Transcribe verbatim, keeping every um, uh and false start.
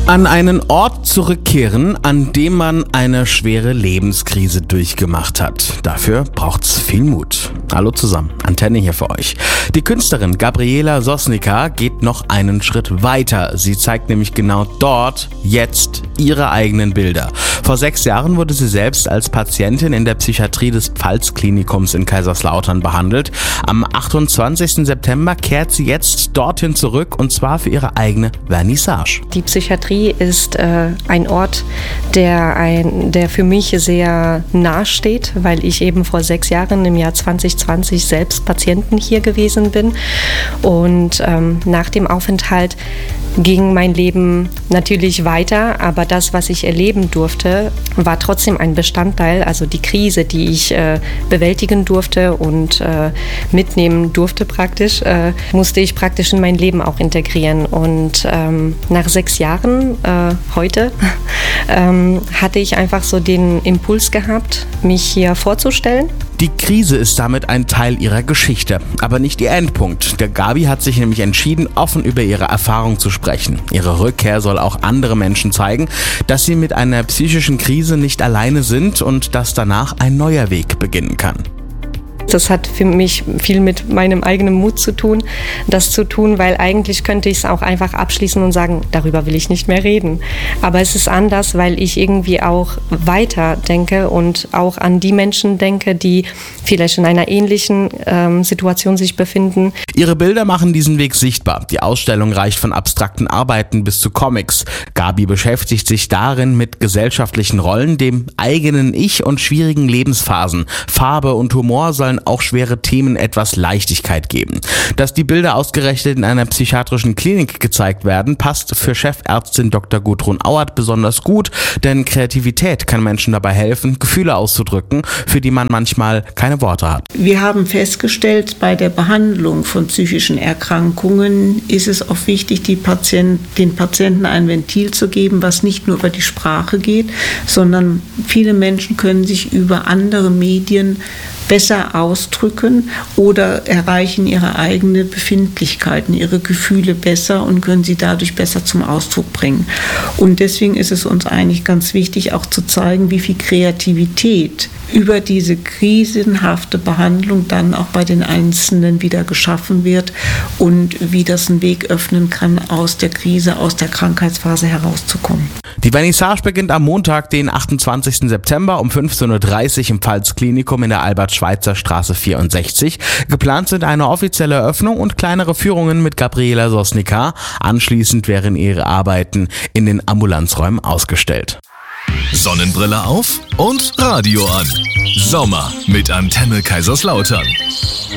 An einen Ort zurückkehren, an dem man eine schwere Lebenskrise durchgemacht hat. Dafür braucht's viel Mut. Hallo zusammen, Antenne hier für euch. Die Künstlerin Gabriela Sosnika geht noch einen Schritt weiter. Sie zeigt nämlich genau dort, jetzt, ihre eigenen Bilder. Vor sechs Jahren wurde sie selbst als Patientin in der Psychiatrie des Pfalz-Klinikums in Kaiserslautern behandelt. Am achtundzwanzigsten September kehrt sie jetzt dorthin zurück, und zwar für ihre eigene Vernissage. Die Psychiatrie ist äh, ein Ort, der, ein, der für mich sehr nah steht, weil ich eben vor sechs Jahren im Jahr zwanzig zwanzig selbst Patientin hier gewesen bin. Und ähm, nach dem Aufenthalt ging mein Leben natürlich weiter, aber das, was ich erleben durfte, war trotzdem ein Bestandteil, also die Krise, die ich äh, bewältigen durfte und äh, mitnehmen durfte praktisch, äh, musste ich praktisch in mein Leben auch integrieren. Und ähm, nach sechs Jahren, äh, heute, ähm, hatte ich einfach so den Impuls gehabt, mich hier vorzustellen. Die Krise ist damit ein Teil ihrer Geschichte, aber nicht ihr Endpunkt. Der Gabi hat sich nämlich entschieden, offen über ihre Erfahrung zu sprechen. Ihre Rückkehr soll auch andere Menschen zeigen, dass sie mit einer psychischen Krise nicht alleine sind und dass danach ein neuer Weg beginnen kann. Das hat für mich viel mit meinem eigenen Mut zu tun, das zu tun, weil eigentlich könnte ich es auch einfach abschließen und sagen, darüber will ich nicht mehr reden. Aber es ist anders, weil ich irgendwie auch weiter denke und auch an die Menschen denke, die vielleicht in einer ähnlichen ähm, Situation sich befinden. Ihre Bilder machen diesen Weg sichtbar. Die Ausstellung reicht von abstrakten Arbeiten bis zu Comics. Gabi beschäftigt sich darin mit gesellschaftlichen Rollen, dem eigenen Ich und schwierigen Lebensphasen. Farbe und Humor sollen auch schwere Themen etwas Leichtigkeit geben. Dass die Bilder ausgerechnet in einer psychiatrischen Klinik gezeigt werden, passt für Chefärztin Doktor Gudrun Auert besonders gut, denn Kreativität kann Menschen dabei helfen, Gefühle auszudrücken, für die man manchmal keine Worte hat. Wir haben festgestellt, bei der Behandlung von psychischen Erkrankungen ist es auch wichtig, die Patient, den Patienten ein Ventil zu geben, was nicht nur über die Sprache geht, sondern viele Menschen können sich über andere Medien besser ausdrücken oder erreichen ihre eigenen Befindlichkeiten, ihre Gefühle besser und können sie dadurch besser zum Ausdruck bringen. Und deswegen ist es uns eigentlich ganz wichtig, auch zu zeigen, wie viel Kreativität über diese krisenhafte Behandlung dann auch bei den Einzelnen wieder geschaffen wird und wie das einen Weg öffnen kann, aus der Krise, aus der Krankheitsphase herauszukommen. Die Vernissage beginnt am Montag, den achtundzwanzigsten September um fünfzehn Uhr dreißig im Pfalz-Klinikum in der Albert-Schweitzer Straße vierundsechzig. Geplant sind eine offizielle Eröffnung und kleinere Führungen mit Gabriela Sosnika. Anschließend wären ihre Arbeiten in den Ambulanzräumen ausgestellt. Sonnenbrille auf und Radio an. Sommer mit Antenne Kaiserslautern.